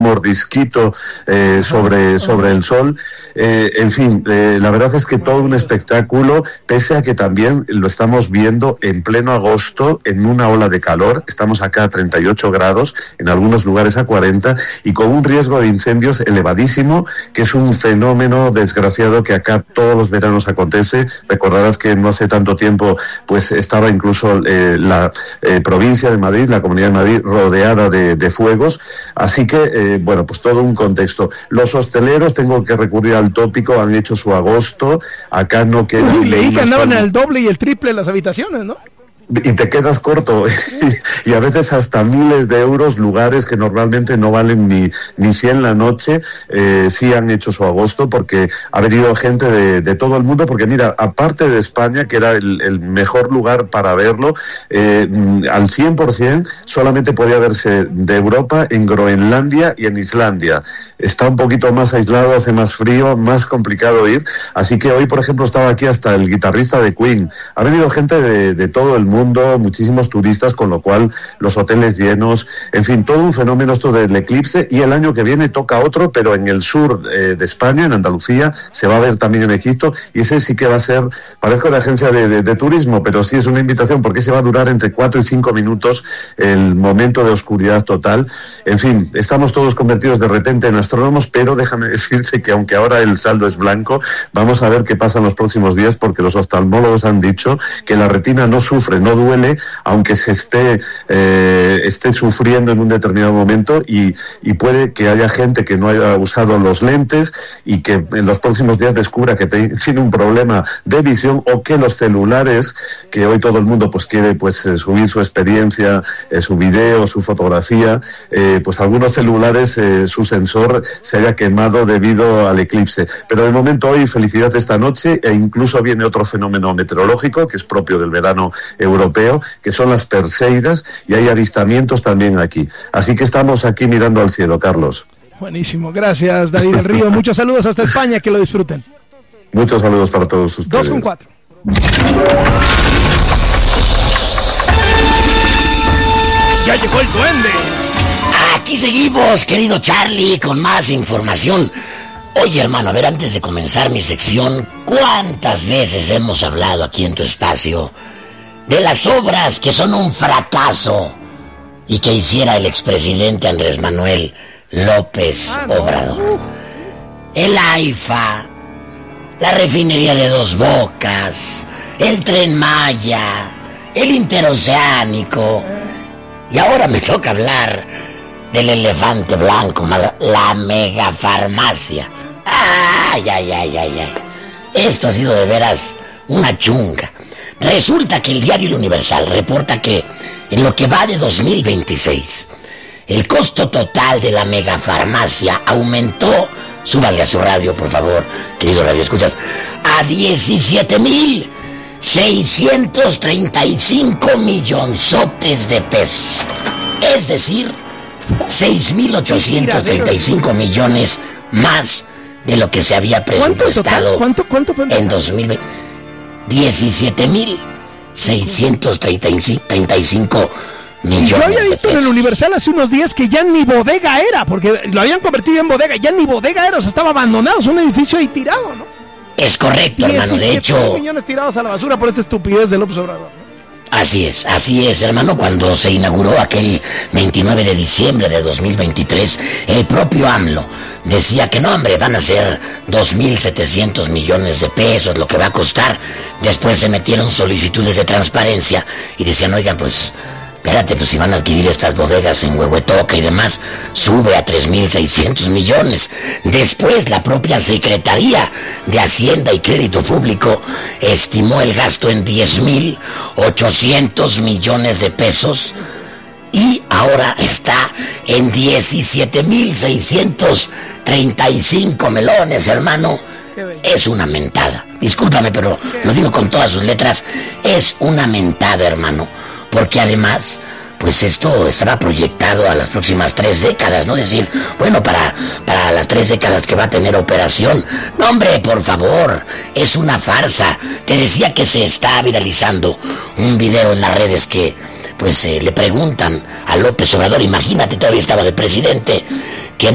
mordisquito sobre el sol. En fin, la verdad es que todo un espectáculo, pese a que también lo estamos viendo en pleno agosto, en una ola de calor. Estamos acá a 38 grados, en algunos lugares a 40, y con un riesgo de incendios elevadísimo, que es un fenómeno desgraciado que acá todos los veranos acontece. Recordarás que no hace tanto tiempo pues estaba incluso la provincia de Madrid, la Comunidad de Madrid, rodeada de fuegos. Así que, bueno, pues todo un contexto. Los hosteleros, tengo que recurrir al tópico, han hecho su agosto. Acá no queda... Leí que andaban al doble y el triple las habitaciones, ¿no? Y te quedas corto, y a veces hasta miles de euros, lugares que normalmente no valen ni 100 la noche, sí han hecho su agosto, porque ha venido gente de todo el mundo, porque mira, aparte de España, que era el mejor lugar para verlo, al 100% solamente podía verse de Europa en Groenlandia y en Islandia. Está un poquito más aislado, hace más frío, más complicado ir, así que hoy, por ejemplo, estaba aquí hasta el guitarrista de Queen. Ha venido gente de todo el mundo, muchísimos turistas, con lo cual los hoteles llenos, en fin, todo un fenómeno esto del eclipse. Y el año que viene toca otro, pero en el sur de España, en Andalucía, se va a ver también en Egipto, y ese sí que va a ser, parezco de agencia de turismo, pero sí es una invitación, porque se va a durar entre 4 y 5 minutos el momento de oscuridad total. En fin, estamos todos convertidos de repente en astrónomos, pero déjame decirte que aunque ahora el saldo es blanco, vamos a ver qué pasa en los próximos días, porque los oftalmólogos han dicho que la retina no sufre, no duele, aunque se esté sufriendo en un determinado momento, y puede que haya gente que no haya usado los lentes y que en los próximos días descubra que tiene un problema de visión, o que los celulares, que hoy todo el mundo pues quiere subir su experiencia, su video, su fotografía, pues algunos celulares su sensor se haya quemado debido al eclipse. Pero de momento hoy felicidad esta noche, e incluso viene otro fenómeno meteorológico que es propio del verano europeo, que son las Perseidas, y hay avistamientos también aquí. Así que estamos aquí mirando al cielo, Carlos. Buenísimo, gracias David del Río. Muchos saludos hasta España, que lo disfruten. Muchos saludos para todos ustedes. 2:04. Ya llegó el duende. Aquí seguimos, querido Charlie, con más información. Oye, hermano, a ver, antes de comenzar mi sección, ¿cuántas veces hemos hablado aquí en tu espacio de las obras que son un fracaso y que hiciera el expresidente Andrés Manuel López Obrador? El AIFA, la refinería de Dos Bocas, el Tren Maya, el Interoceánico, y ahora me toca hablar del elefante blanco, la megafarmacia. Ay. Esto ha sido de veras una chunga. Resulta que el diario El Universal reporta que en lo que va de 2026, el costo total de la megafarmacia aumentó, súbale a su radio, por favor, querido radio escuchas, a 17,635 millonzotes de pesos. Es decir, 6,835 millones más de lo que se había presupuestado. ¿Cuánto fue en 2020? 17,635 millones. Yo había visto en el Universal hace unos días que ya ni bodega era, porque lo habían convertido en bodega, ya ni bodega era, o sea, estaba abandonado, es un edificio ahí tirado, ¿no? Es correcto, hermano, de hecho... millones tirados a la basura por esta estupidez de López Obrador, ¿no? Así es, hermano. Cuando se inauguró aquel 29 de diciembre de 2023, el propio AMLO decía que no, hombre, van a ser 2,700 millones de pesos lo que va a costar. Después se metieron solicitudes de transparencia y decían, oigan, pues, espérate, pues si van a adquirir estas bodegas en Huehuetoca y demás, sube a 3,600 millones. Después la propia Secretaría de Hacienda y Crédito Público estimó el gasto en 10,800 millones de pesos y ahora está en 17,635 melones, hermano. Es una mentada. Discúlpame, pero lo digo con todas sus letras. Es una mentada, hermano. Porque además, pues esto estaba proyectado a las próximas 3 décadas, ¿no? Decir, bueno, para las 3 décadas que va a tener operación. No, hombre, por favor, es una farsa. Te decía que se está viralizando un video en las redes que, pues, le preguntan a López Obrador, imagínate, todavía estaba de presidente,